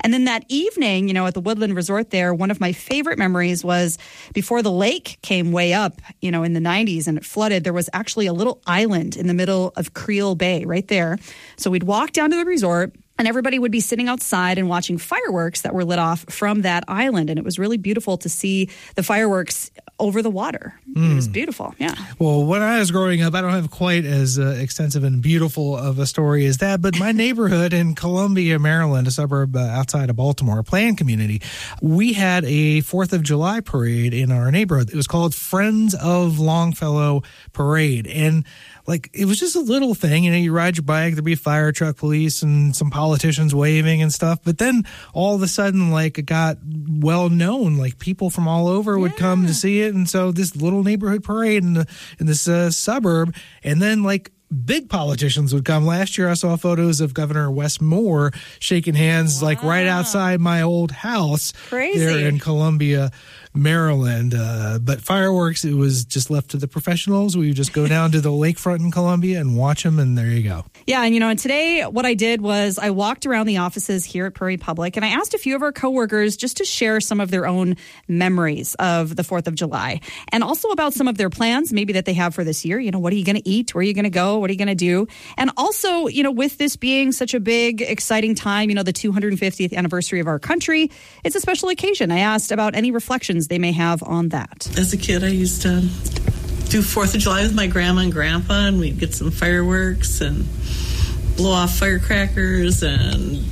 And then that evening, at the Woodland Resort there, one of my favorite memories was before the lake came way up, in the 90s and it flooded, there was actually a little island in the middle of Creel Bay right there. So we'd walk down to the resort, and everybody would be sitting outside and watching fireworks that were lit off from that island. And it was really beautiful to see the fireworks over the water. It was beautiful, yeah. Well, when I was growing up, I don't have quite as extensive and beautiful of a story as that, but my neighborhood in Columbia, Maryland, a suburb outside of Baltimore, a planned community, we had a 4th of July parade in our neighborhood. It was called Friends of Longfellow Parade. And it was just a little thing. You ride your bike, there'd be a fire truck, police, and some politicians waving and stuff. But then all of a sudden, it got well known. People from all over would come to see it. And so this little neighborhood parade in this suburb, and then big politicians would come. Last year, I saw photos of Governor Wes Moore shaking hands right outside my old house. Crazy. There in Columbia, Maryland. But fireworks, it was just left to the professionals. We would just go down to the lakefront in Columbia and watch them, and there you go. Yeah, and today what I did was I walked around the offices here at Prairie Public, and I asked a few of our coworkers just to share some of their own memories of the 4th of July, and also about some of their plans maybe that they have for this year. What are you going to eat? Where are you going to go? What are you going to do? And also, with this being such a big, exciting time, the 250th anniversary of our country, it's a special occasion. I asked about any reflections they may have on that. As a kid, I used to do 4th of July with my grandma and grandpa, and we'd get some fireworks and blow off firecrackers and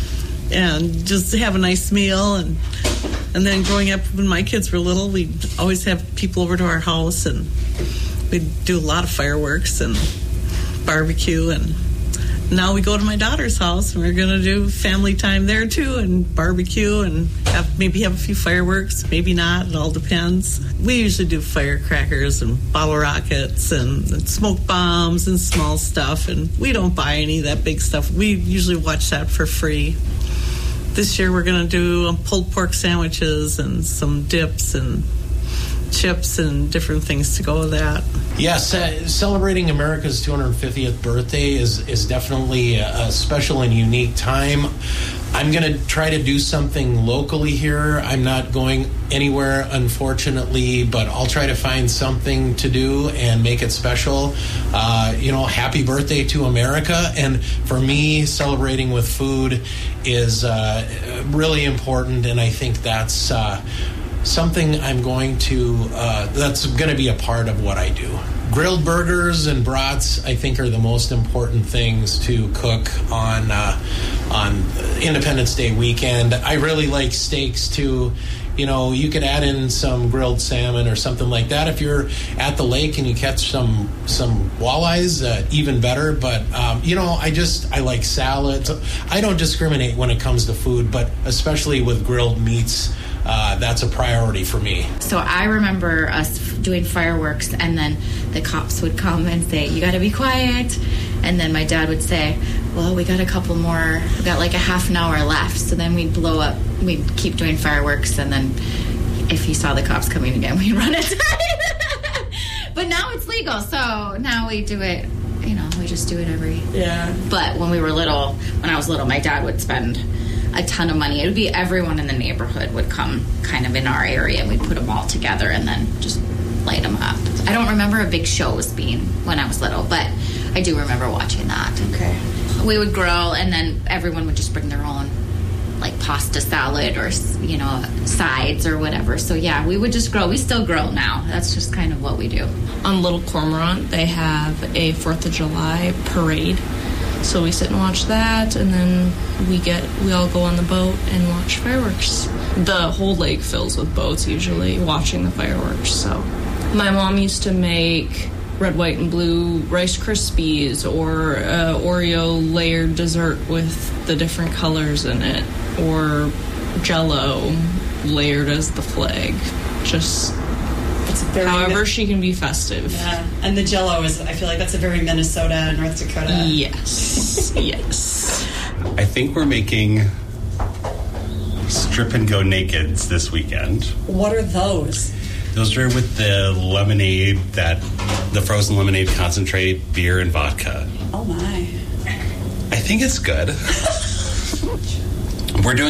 just have a nice meal. And then growing up, when my kids were little, we'd always have people over to our house, and we'd do a lot of fireworks and barbecue. And now we go to my daughter's house, and we're going to do family time there too, and barbecue, and maybe have a few fireworks, maybe not. It all depends. We usually do firecrackers and bottle rockets and smoke bombs and small stuff, and we don't buy any of that big stuff. We usually watch that for free. This year we're going to do pulled pork sandwiches and some dips and chips and different things to go with that. Yes, celebrating America's 250th birthday is definitely a special and unique time. I'm going to try to do something locally here. I'm not going anywhere, unfortunately, but I'll try to find something to do and make it special. Happy birthday to America. And for me, celebrating with food is really important, and I think that's something I'm going to, that's going to be a part of what I do. Grilled burgers and brats, I think, are the most important things to cook on Independence Day weekend. I really like steaks too. You could add in some grilled salmon or something like that. If you're at the lake and you catch some walleyes, even better. But, I like salads. I don't discriminate when it comes to food, but especially with grilled meats, that's a priority for me. So I remember us doing fireworks, and then the cops would come and say, "You got to be quiet." And then my dad would say, "Well, we got a couple more. We got like a half an hour left." So then we'd blow up. We'd keep doing fireworks, and then if he saw the cops coming again, we'd run inside. But now it's legal, so now we do it. We just do it But when we were little, when I was little, my dad would spend a ton of money. It would be everyone in the neighborhood would come kind of in our area, and we'd put them all together and then just light them up. I don't remember a big shows being when I was little, but I do remember watching that. Okay. We would grill, and then everyone would just bring their own pasta salad or sides or whatever. So yeah, we would just grill. We still grill now. That's just kind of what we do. On Little Cormorant, they have a 4th of July parade. So we sit and watch that, and then we all go on the boat and watch fireworks. The whole lake fills with boats usually watching the fireworks. So my mom used to make red, white, and blue Rice Krispies or Oreo layered dessert with the different colors in it, or Jell-O layered as the flag. Just however she can be festive. Yeah, and the Jell-O is, I feel like that's a very Minnesota, North Dakota. Yes, yes. I think we're making strip and go nakeds this weekend. What are those? Those are with the lemonade, the frozen lemonade concentrate, beer, and vodka. Oh my. I think it's good. We're doing